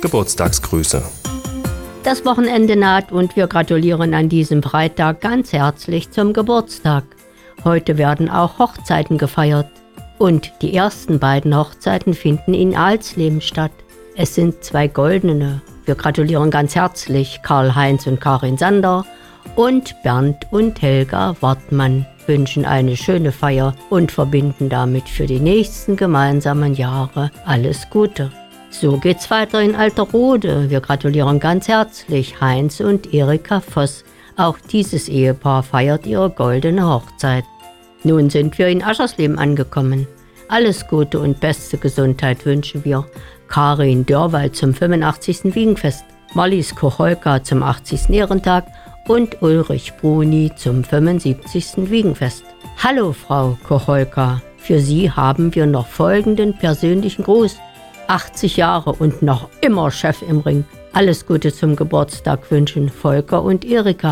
Geburtstagsgrüße. Das Wochenende naht und wir gratulieren an diesem Freitag ganz herzlich zum Geburtstag. Heute werden auch Hochzeiten gefeiert. Und die ersten beiden Hochzeiten finden in Alsleben statt. Es sind 2 goldene. Wir gratulieren ganz herzlich Karl-Heinz und Karin Sander und Bernd und Helga Wartmann, wünschen eine schöne Feier und verbinden damit für die nächsten gemeinsamen Jahre alles Gute. So geht's weiter in Alterode. Wir gratulieren ganz herzlich Heinz und Erika Voss. Auch dieses Ehepaar feiert ihre goldene Hochzeit. Nun sind wir in Aschersleben angekommen. Alles Gute und beste Gesundheit wünschen wir Karin Dörwald zum 85. Wiegenfest, Marlies Kocholka zum 80. Ehrentag und Ulrich Bruni zum 75. Wiegenfest. Hallo Frau Kocholka, für Sie haben wir noch folgenden persönlichen Gruß. 80 Jahre und noch immer Chef im Ring. Alles Gute zum Geburtstag wünschen Volker und Erika.